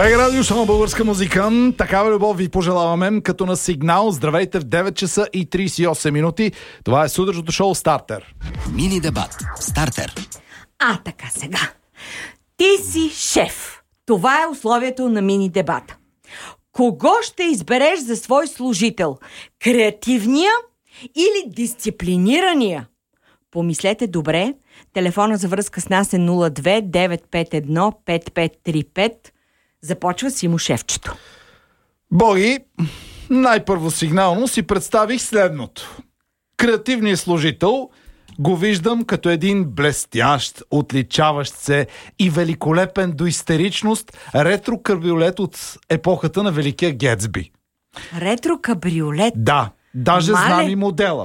БГ Радио, шоу българска музика. Такава любов ви пожелаваме, като на сигнал. Здравейте в 9 часа и 38 минути. Това е сутрешното шоу Стартер. Мини дебат. Стартер. Така сега. Ти си шеф. Това е условието на мини дебата. Кого ще избереш за свой служител? Креативния или дисциплинирания? Помислете добре. Телефона за връзка с нас е 02-951-5535. Започва Симо шефчето. Боги, най-първо сигнално си представих следното. Креативният служител го виждам като един блестящ, отличаващ се и великолепен до истеричност ретро-кабриолет от епохата на Великия Гетсби. Ретро-кабриолет? Да, даже знам и модела.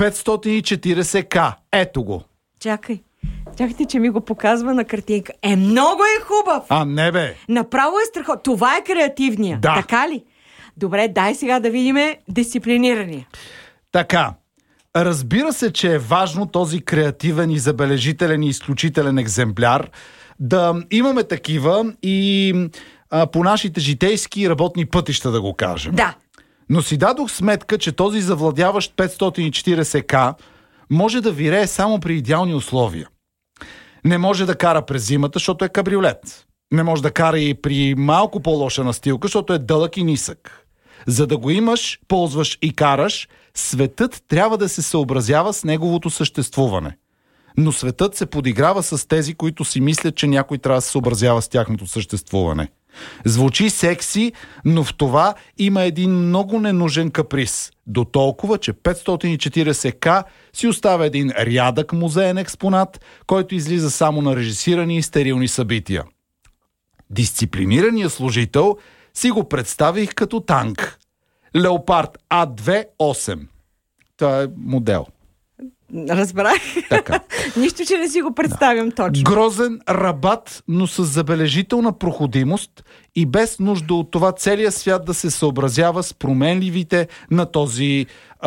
540К. Ето го. Чакайте, че ми го показва на картинка. Много е хубав! Не бе! Направо е страхотно. Това е креативния. Да. Така ли? Добре, дай сега да видим дисциплинирания. Така. Разбира се, че е важно този креативен и забележителен и изключителен екземпляр да имаме такива и по нашите житейски и работни пътища, да го кажем. Да. Но си дадох сметка, че този завладяващ 540К може да вирее само при идеални условия. Не може да кара през зимата, защото е кабриолет. Не може да кара и при малко по-лоша настилка, защото е дълъг и нисък. За да го имаш, ползваш и караш, светът трябва да се съобразява с неговото съществуване. Но светът се подиграва с тези, които си мислят, че някой трябва да се съобразява с тяхното съществуване. Звучи секси, но в това има един много ненужен каприз. До толкова, че 540К си оставя един рядък музеен експонат, който излиза само на режисирани и стерилни събития. Дисциплинираният служител си го представих като танк. Леопард А2-8. Това е модел. Разбрах. Така. Нищо, че не си го представям точно. Грозен рабат, но с забележителна проходимост и без нужда от това целият свят да се съобразява с променливите на този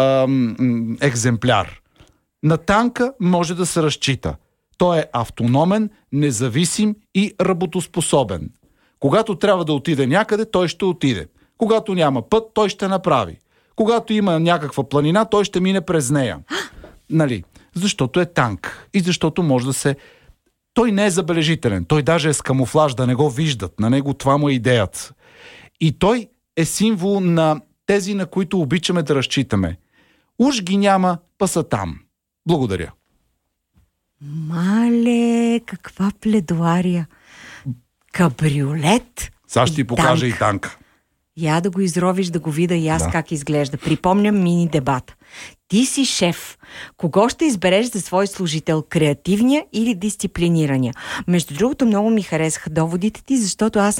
екземпляр. На танка може да се разчита. Той е автономен, независим и работоспособен. Когато трябва да отиде някъде, той ще отиде. Когато няма път, той ще направи. Когато има някаква планина, той ще мине през нея. Нали? Защото е танк. И защото може да се... Той не е забележителен. Той даже е с камуфлаж, да не го виждат. На него това му е идеята. И той е символ на тези, на които обичаме да разчитаме. Уж ги няма, па са там. Благодаря. Мале, каква пледуария. Кабриолет. Сега ще ти покажа и танка. Я да го изровиш, да го видя и аз как изглежда. Припомням мини дебата. Ти си шеф. Кого ще избереш за свой служител? Креативния или дисциплинирания? Между другото, много ми харесаха доводите ти, защото аз